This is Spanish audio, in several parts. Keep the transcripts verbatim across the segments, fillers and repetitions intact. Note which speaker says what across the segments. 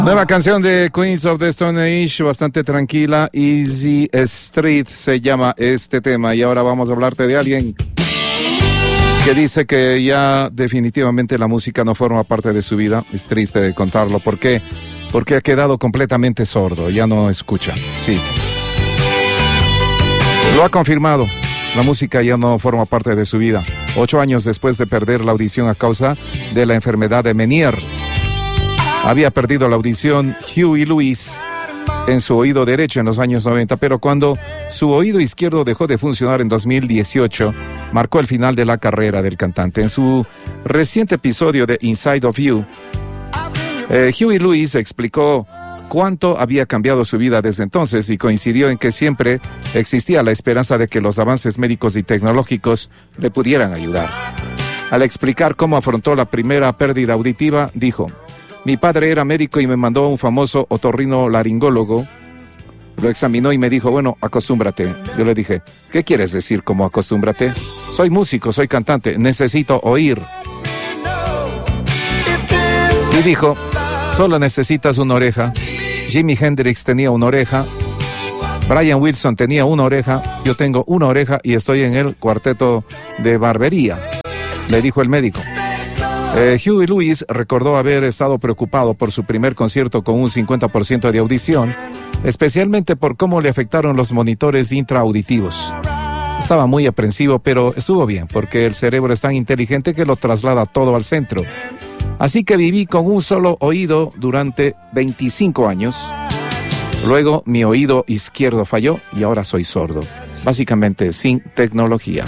Speaker 1: Nueva canción de Queens of the Stone Age, bastante tranquila. Easy Street se llama este tema. Y ahora vamos a hablarte de alguien que dice que ya definitivamente la música no forma parte de su vida. Es triste contarlo. ¿Por qué? Porque ha quedado completamente sordo. Ya no escucha. Sí. Lo ha confirmado. La música ya no forma parte de su vida. Ocho años después de perder la audición a causa de la enfermedad de Meniere. Había perdido la audición Huey Lewis en su oído derecho en los años noventa, pero cuando su oído izquierdo dejó de funcionar en dos mil dieciocho, marcó el final de la carrera del cantante. En su reciente episodio de Inside of You, eh, Huey Lewis explicó cuánto había cambiado su vida desde entonces y coincidió en que siempre existía la esperanza de que los avances médicos y tecnológicos le pudieran ayudar. Al explicar cómo afrontó la primera pérdida auditiva, dijo: mi padre era médico y me mandó a un famoso otorrinolaringólogo. Lo examinó y me dijo, bueno, acostúmbrate. Yo le dije, ¿qué quieres decir como acostúmbrate? Soy músico, soy cantante, necesito oír. Y dijo, solo necesitas una oreja. Jimi Hendrix tenía una oreja. Brian Wilson tenía una oreja. Yo tengo una oreja y estoy en el cuarteto de barbería, le dijo el médico. Eh, Huey Lewis recordó haber estado preocupado por su primer concierto con un cincuenta por ciento de audición, especialmente por cómo le afectaron los monitores intraauditivos. Estaba muy aprensivo, pero estuvo bien, porque el cerebro es tan inteligente que lo traslada todo al centro. Así que viví con un solo oído durante veinticinco años. Luego mi oído izquierdo falló y ahora soy sordo. Básicamente sin tecnología.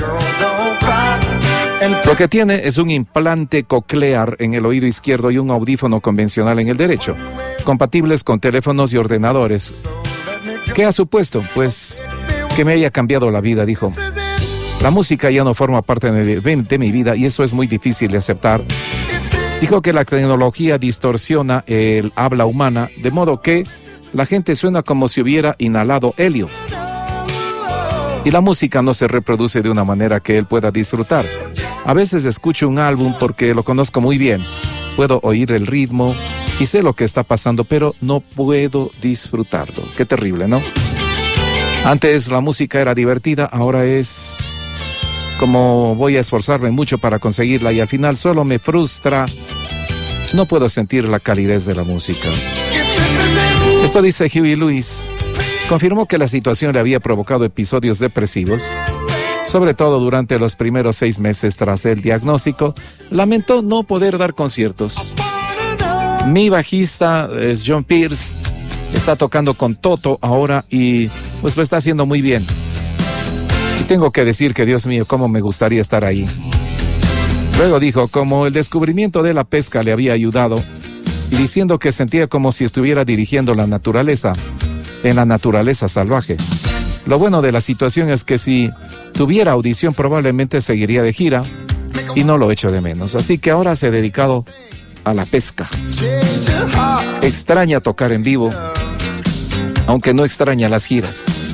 Speaker 1: Lo que tiene es un implante coclear en el oído izquierdo y un audífono convencional en el derecho, compatibles con teléfonos y ordenadores. ¿Qué ha supuesto? Pues que me haya cambiado la vida, dijo. La música ya no forma parte de, de mi vida y eso es muy difícil de aceptar. Dijo que la tecnología distorsiona el habla humana, de modo que la gente suena como si hubiera inhalado helio. Y la música no se reproduce de una manera que él pueda disfrutar. A veces escucho un álbum porque lo conozco muy bien. Puedo oír el ritmo y sé lo que está pasando, pero no puedo disfrutarlo. Qué terrible, ¿no? Antes la música era divertida, ahora es como voy a esforzarme mucho para conseguirla y al final solo me frustra. No puedo sentir la calidez de la música. Esto dice Huey Lewis. Confirmó que la situación le había provocado episodios depresivos, sobre todo durante los primeros seis meses tras el diagnóstico. Lamentó no poder dar conciertos. Mi bajista es John Pierce, está tocando con Toto ahora y pues lo está haciendo muy bien. Y tengo que decir que, Dios mío, cómo me gustaría estar ahí. Luego dijo, como el descubrimiento de la pesca le había ayudado, y diciendo que sentía como si estuviera dirigiendo la naturaleza, en la naturaleza salvaje. Lo bueno de la situación es que si tuviera audición probablemente seguiría de gira y no lo echo de menos. Así que ahora se ha dedicado a la pesca. Extraña tocar en vivo, aunque no extraña las giras.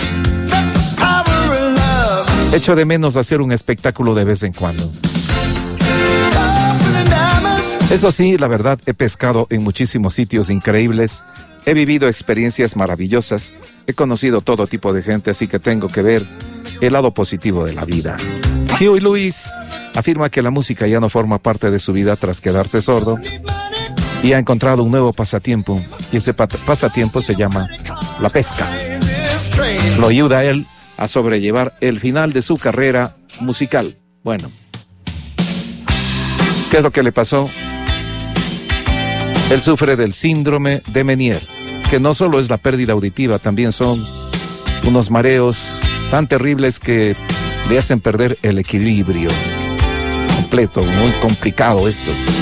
Speaker 1: Echo de menos hacer un espectáculo de vez en cuando. Eso sí, la verdad, he pescado en muchísimos sitios increíbles. He vivido experiencias maravillosas, he conocido todo tipo de gente, así que tengo que ver el lado positivo de la vida. Huey Lewis afirma que la música ya no forma parte de su vida tras quedarse sordo y ha encontrado un nuevo pasatiempo, y ese pat- pasatiempo se llama la pesca. Lo ayuda a él a sobrellevar el final de su carrera musical. Bueno, ¿qué es lo que le pasó? Él sufre del síndrome de Meniere, que no solo es la pérdida auditiva, también son unos mareos tan terribles que le hacen perder el equilibrio. Es completo, muy complicado esto.